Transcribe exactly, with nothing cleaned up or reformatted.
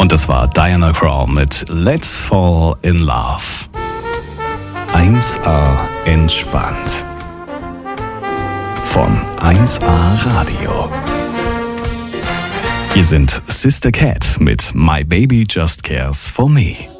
Und das war Diana Krall mit Let's Fall in Love. eins A entspannt. Von eins A Radio. Hier sind Sister Cat mit My Baby Just Cares for Me.